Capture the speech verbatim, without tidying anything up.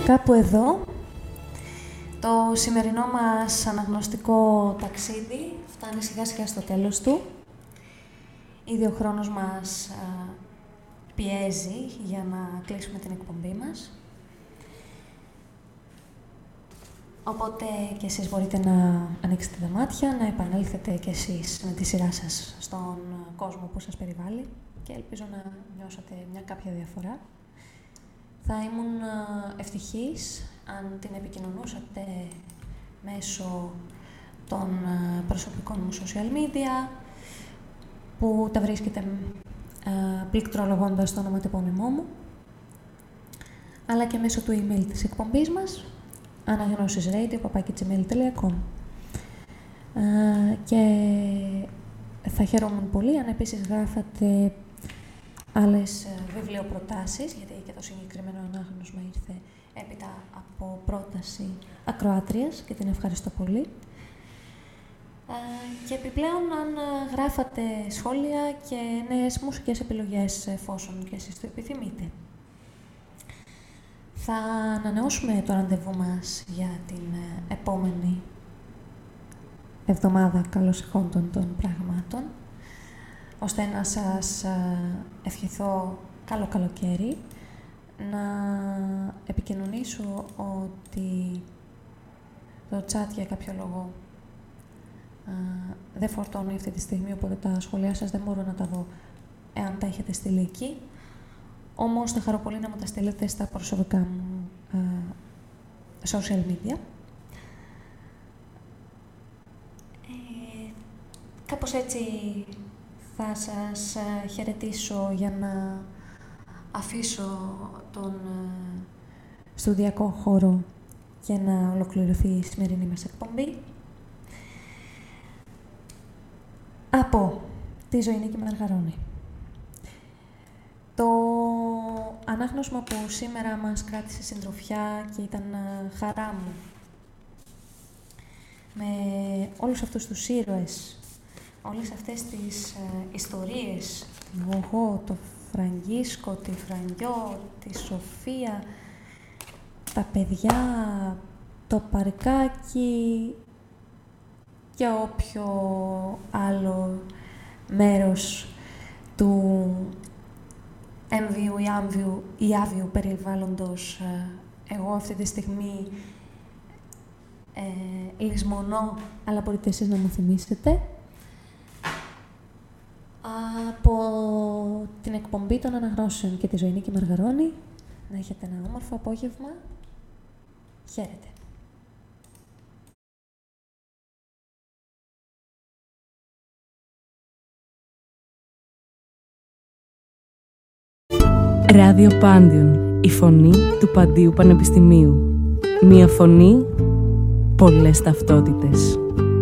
κάπου εδώ το σημερινό μας αναγνωστικό ταξίδι φτάνει σιγά σιγά στο τέλος του. Ήδη ο χρόνος μας α, πιέζει για να κλείσουμε την εκπομπή μας. Οπότε και εσείς μπορείτε να ανοίξετε τα μάτια, να επανέλθετε και εσείς με τη σειρά σας στον κόσμο που σας περιβάλλει και ελπίζω να νιώσατε μια κάποια διαφορά. Θα ήμουν ευτυχής αν την επικοινωνούσατε μέσω των προσωπικών μου social media, που τα βρίσκετε πληκτρολογώντας το ονοματεπώνυμό μου, αλλά και μέσω του email της εκπομπής μας, αναγνώσεις radio παπάκι τζιμέιλ τελεία κομ. Και θα χαιρόμουν πολύ αν επίσης γράφατε άλλες βιβλιοπροτάσεις, γιατί και το συγκεκριμένο ανάγνωσμα ήρθε έπειτα από πρόταση ακροάτριας και την ευχαριστώ πολύ. Και επιπλέον αν γράφατε σχόλια και νέες μουσικές επιλογές, εφόσον και εσείς το επιθυμείτε. Θα ανανεώσουμε το ραντεβού μας για την επόμενη εβδομάδα καλώς εχόντων των πραγμάτων, ώστε να σας ευχηθώ καλό καλοκαίρι, να επικοινωνήσω ότι το chat για κάποιο λόγο α, δεν φορτώνει αυτή τη στιγμή, οπότε τα σχόλιά σας δεν μπορώ να τα δω εάν τα έχετε στείλει εκεί. Όμως θα χαρώ πολύ να μου τα στείλετε στα προσωπικά μου α, social media. Ε, κάπως έτσι θα σας α, χαιρετήσω για να αφήσω τον α, στουδιακό χώρο και να ολοκληρωθεί η σημερινή μας εκπομπή. Από τη Ζωηνίκη Μαργαρώνη. Το ανάγνωσμα που σήμερα μας κράτησε συντροφιά και ήταν χαρά μου με όλους αυτούς τους ήρωες, όλες αυτές τις ε, ιστορίες, εγώ, το Φραγκίσκο, τη Φρανιό, τη Σοφία, τα παιδιά, το παρκάκι και όποιο άλλο μέρος του έμβιου ή άμβιου ή άβιου περιβάλλοντος εγώ αυτή τη στιγμή ε, λησμονώ, αλλά μπορείτε εσείς να μου θυμίσετε. Από την εκπομπή των αναγνώσεων και τη Ζωηνίκη Μαργαρώνη, να έχετε ένα όμορφο απόγευμα. Χαίρετε. Ράδιο Πάντιον, η φωνή του Παντίου Πανεπιστημίου. Μία φωνή, πολλές ταυτότητες.